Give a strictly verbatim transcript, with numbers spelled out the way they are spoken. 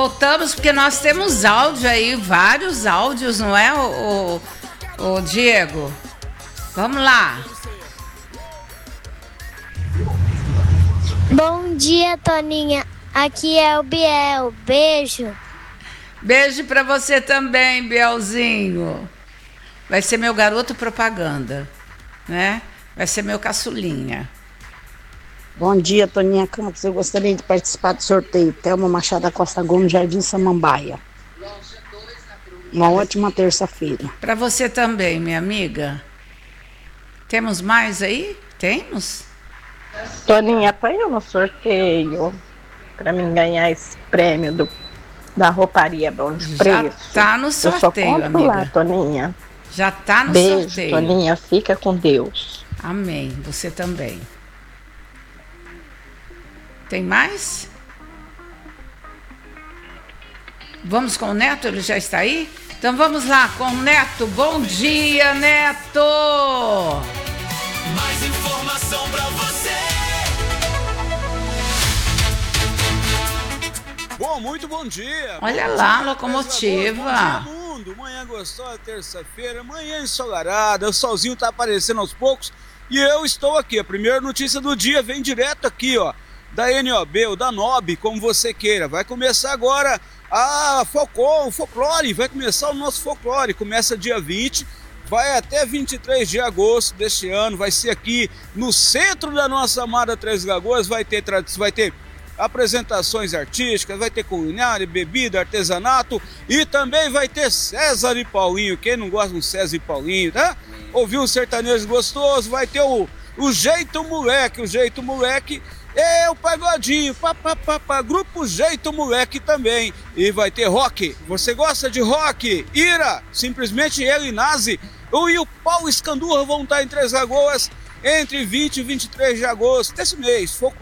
voltamos porque nós temos áudio aí, vários áudios, não é, o, o, o Diego? Vamos lá. Bom dia, Toninha. Aqui é o Biel. Beijo. Beijo pra você também, Bielzinho. Vai ser meu garoto propaganda, né? Vai ser meu caçulinha. Bom dia, Toninha Campos. Eu gostaria de participar do sorteio. Thelma Machado da Costa Gomes, Jardim Samambaia. Uma ótima terça-feira. Para você também, minha amiga. Temos mais aí? Temos? Toninha, apanhou no sorteio para mim ganhar esse prêmio do, da rouparia Bom de Preço. Já tá no sorteio, eu só amiga. lá, Toninha. Já tá no Beijo, sorteio. Toninha. Fica com Deus. Amém. Você também. Tem mais? Vamos com o Neto? Ele já está aí? Então vamos lá com o Neto. Bom dia, Neto! Mais informação pra você. Bom, muito bom dia. Olha bom lá, dia, locomotiva. Bom dia, mundo. Manhã gostosa, terça-feira, manhã ensolarada, o solzinho tá aparecendo aos poucos e eu estou aqui. A primeira notícia do dia vem direto aqui, ó, da N O B ou da N O B, como você queira. Vai começar agora a Folclore, o folclore, vai começar o nosso folclore. Começa dia vinte, vai até vinte e três de agosto deste ano. Vai ser aqui no centro da nossa amada Três Lagoas. Vai ter, vai ter apresentações artísticas, vai ter culinária, bebida, artesanato e também vai ter César e Paulinho. Quem não gosta de um César e Paulinho, tá? Ouviu um sertanejo gostoso, vai ter o, o Jeito Moleque, o Jeito Moleque é o pagodinho, pá, pá, pá, pá, grupo Jeito Moleque também. E vai ter rock. Você gosta de rock? Ira, simplesmente ele e Nazi, o e o Paulo Escandurra vão estar em Três Lagoas entre vinte e vinte e três de agosto desse mês.